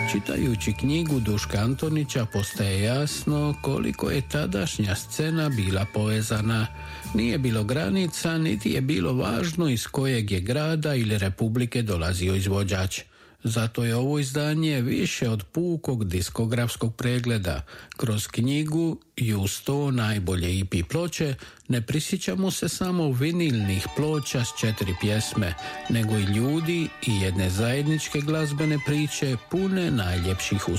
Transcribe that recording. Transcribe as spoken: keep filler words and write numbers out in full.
Čitajući knjigu Duška Antonića postaje jasno koliko je tadašnja scena bila povezana. Nije bilo granica, niti je bilo važno iz kojeg je grada ili republike dolazio izvođač. Zato je ovo izdanje više od pukog diskografskog pregleda. Kroz knjigu i uz sto najbolje E P ploče ne prisjećamo se samo vinilnih ploča s četiri pjesme, nego i ljudi i jedne zajedničke glazbene priče pune najljepših